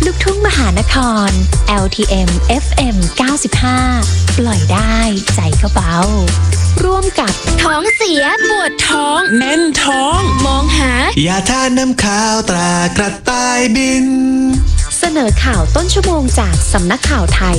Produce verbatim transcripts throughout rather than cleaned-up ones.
ลูกทุ่งมหานคร แอล ที เอ็ม เอฟ เอ็ม เก้าสิบห้า ปล่อยได้ใจก็เบาร่วมกับท้องเสียปวดท้องแน่นท้องมองหายาทานน้ำข้าวตรากระต่ายบินเสนอข่าวต้นชั่วโมงจากสำนักข่าวไทย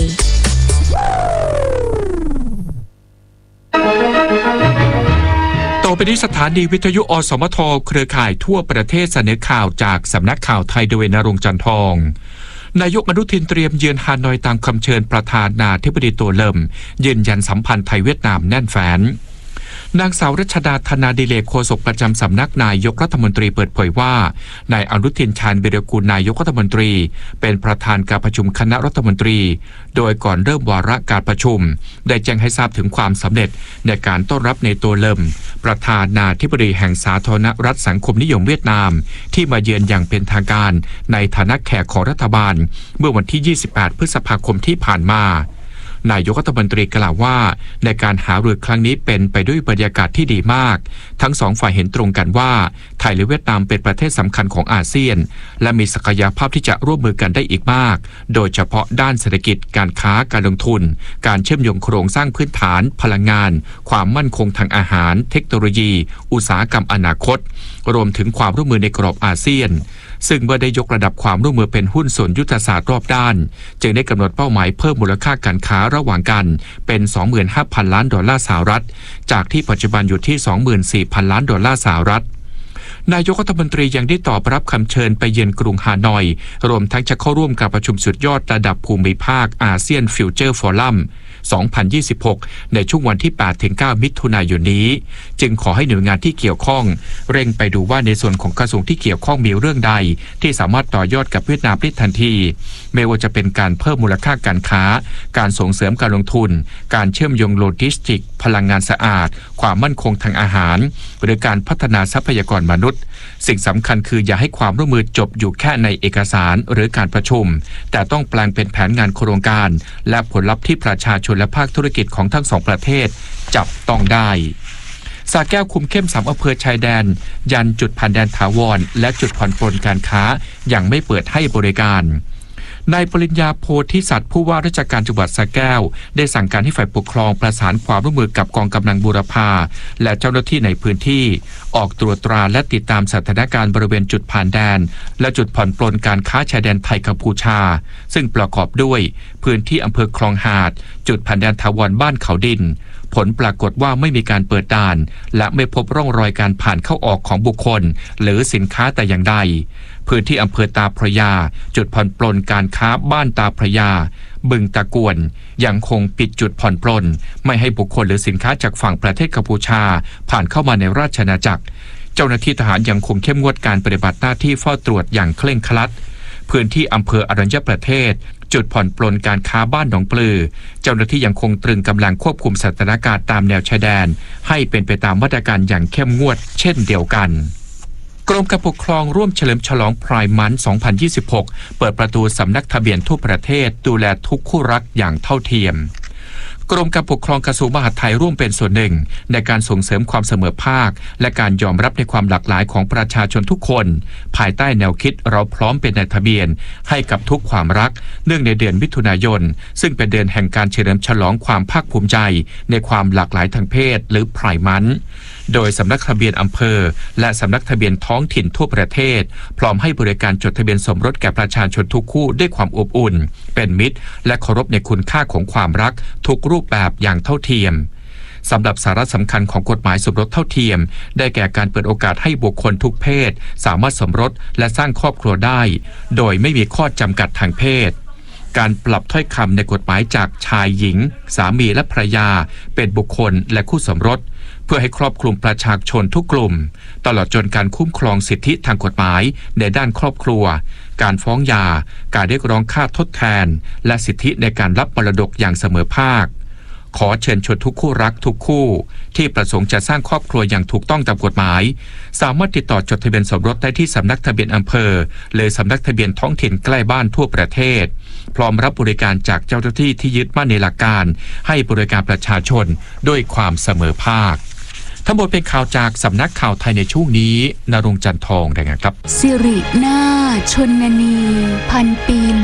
ต่อไปนี้สถานีวิทยุอสมทเครือข่ายทั่วประเทศเสนอข่าวจากสำนักข่าวไทยโดยณรงค์จันทองนายกอนุทินเตรียมเยือนฮานอยตามคำเชิญประธานาธิบดีโตเลิมยืนยันสัมพันธ์ไทยเวียดนามแน่นแฟ้นนางสาวรัชดาธนาดิเลกโฆษกประจำสำนักนายกรัฐมนตรีเปิดเผยว่านายอนุทินชาญวิรากูลนายกรัฐมนตรีเป็นประธานการประชุมคณะรัฐมนตรีโดยก่อนเริ่มวาระการประชุมได้แจ้งให้ทราบถึงความสำเร็จในการต้อนรับในโตเลิมประธานาธิบดีแห่งสาธารณรัฐสังคมนิยมเวียดนามที่มาเยือนอย่างเป็นทางการในฐานะแขกของรัฐบาลเมื่อวันที่ยี่สิบแปดพฤษภาคมที่ผ่านมานายกรัฐมนตรีกล่าวว่าในการหารือครั้งนี้เป็นไปด้วยบรรยากาศที่ดีมากทั้งสองฝ่ายเห็นตรงกันว่าไทยและเวียดนามเป็นประเทศสำคัญของอาเซียนและมีศักยภาพที่จะร่วมมือกันได้อีกมากโดยเฉพาะด้านเศรษฐกิจการค้าการลงทุนการเชื่อมโยงโครงสร้างพื้นฐานพลังงานความมั่นคงทางอาหารเทคโนโลยีอุตสาหกรรมอนาคตรวมถึงความร่วมมือในกรอบอาเซียนซึ่งเมื่อได้ยกระดับความร่วมมือเป็นหุ้นส่วนยุทธศาสตร์รอบด้านจึงได้กำหนดเป้าหมายเพิ่มมูลค่าการค้าระหว่างกันเป็น สองหมื่นห้าพัน ล้านดอลลาร์สหรัฐจากที่ปัจจุบันอยู่ที่ สองหมื่นสี่พัน ล้านดอลลาร์สหรัฐนายกรัฐมนตรียังได้ตอบรับคำเชิญไปเยือนกรุงฮานอยรวมทั้งจะเข้าร่วมการประชุมสุดยอดระดับภูมิภาคอาเซียนฟิวเจอร์ฟอรัมสองพันยี่สิบหกในช่วงวันที่ แปดถึงเก้า มิถุนายนนี้จึงขอให้หน่วยงานที่เกี่ยวข้องเร่งไปดูว่าในส่วนของกระทรวงที่เกี่ยวข้องมีเรื่องใดที่สามารถต่อยอดกับเวียดนามได้ทันทีไม่ว่าจะเป็นการเพิ่มมูลค่าการค้าการส่งเสริมการลงทุนการเชื่อมโยงโลจิสติกส์พลังงานสะอาดความมั่นคงทางอาหารหรือการพัฒนาทรัพยากรมนุษย์สิ่งสำคัญคืออย่าให้ความร่วมมือจบอยู่แค่ในเอกสารหรือการประชุมแต่ต้องแปลงเป็นแผนงานโครงการและผลลัพธ์ที่ประชาชนและภาคธุรกิจของทั้งสองประเทศจับต้องได้สระแก้วคุมเข้มสามอำเภอชายแดนยันจุดผ่านแดนถาวรและจุดผ่อนปลนการค้ายังไม่เปิดให้บริการนายปริญญาโพธิสัตว์ผู้ว่าราชการจังหวัดสระแก้วได้สั่งการให้ฝ่ายปกครองประสานความร่วมมือกับกองกำลังบูรพาและเจ้าหน้าที่ในพื้นที่ออกตรวจตราและติดตามสถานการณ์บริเวณจุดผ่านแดนและจุดผ่อนปลนการค้าชายแดนไทยกัมพูชาซึ่งประกอบด้วยพื้นที่อำเภอคลองหาดจุดผ่านแดนถาวรบ้านเขาดินผลปรากฏว่าไม่มีการเปิดด่านและไม่พบร่องรอยการผ่านเข้าออกของบุคคลหรือสินค้าแต่อย่างใดพื้นที่อำเภอตาพระยาจุดผ่อนปลนการค้าบ้านตาพระยาบึงตะกวนยังคงปิดจุดผ่อนปลนไม่ให้บุคคลหรือสินค้าจากฝั่งประเทศกัมพูชาผ่านเข้ามาในราชอาณาจักรเจ้าหน้าที่ทหารยังคงเข้มงวดการปฏิบัติหน้าที่เฝ้าตรวจอย่างเคร่งครัดพื้นที่อำเภออรัญญประเทศจุดผ่อนปลนการค้าบ้านหนองปลือเจ้าหน้าที่ยังคงตรึงกำลังควบคุมสถานการณ์ตามแนวชายแดนให้เป็นไปตามมาตรการอย่างเข้มงวดเช่นเดียวกันกรมการปกครองร่วมเฉลิมฉลองไพร์มันท์สองพันยี่สิบหกเปิดประตูสำนักทะเบียนทั่วประเทศดูแลทุกคู่รักอย่างเท่าเทียมกรมการปกครองกระทรวงมหาดไทยร่วมเป็นส่วนหนึ่งในการส่งเสริมความเสมอภาคและการยอมรับในความหลากหลายของประชาชนทุกคนภายใต้แนวคิดเราพร้อมเป็นนายทะเบียนให้กับทุกความรักเนื่องในเดือนมิถุนายนซึ่งเป็นเดือนแห่งการเฉลิมฉลองความภาคภูมิใจในความหลากหลายทางเพศหรือไพร์มันท์โดยสำนักทะเบียนอำเภอและสำนักทะเบียนท้องถิ่นทั่วประเทศพร้อมให้บริการจดทะเบียนสมรสแก่ประชาชนทุกคู่ด้วยความอบอุ่นเป็นมิตรและเคารพในคุณค่าของความรักทุกรูปแบบอย่างเท่าเทียมสำหรับสาระสำคัญของกฎหมายสมรสเท่าเทียมได้แก่การเปิดโอกาสให้บุคคลทุกเพศสามารถสมรสและสร้างครอบครัวได้โดยไม่มีข้อจำกัดทางเพศการปรับถ้อยคำในกฎหมายจากชายหญิงสามีและภรรยาเป็นบุคคลและคู่สมรสเพื่อให้ครอบคลุมประชาชนทุกกลุ่มตลอดจนการคุ้มครองสิทธิทางกฎหมายในด้านครอบครัวการฟ้องหย่าการเรียกร้องค่าทดแทนและสิทธิในการรับมรดกอย่างเสมอภาคขอเชิญชวนทุกคู่รักทุกคู่ที่ประสงค์จะสร้างครอบครัวอย่างถูกต้องตามกฎหมายสามารถติดต่อจดทะเบียนสมรสได้ที่สำนักทะเบียนอำเภอหรือสำนักทะเบียนท้องถิ่นใกล้บ้านทั่วประเทศพร้อมรับบริการจากเจ้าหน้าที่ที่ยึดมั่นในหลักการให้บริการประชาชนด้วยความเสมอภาค ทั้งหมดเป็นข่าวจากสำนักข่าวไทยในช่วงนี้ณรงค์จันทองรายงานครับสิรินาชนนีพันปีห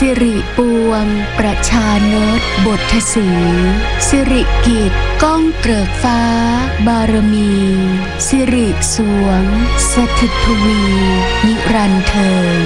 สิริปวงประชานตบทสีสิริกิจก้องเกริกฟ้าบารมีสิริสวงสถิตทวีนิรันดร์เธอ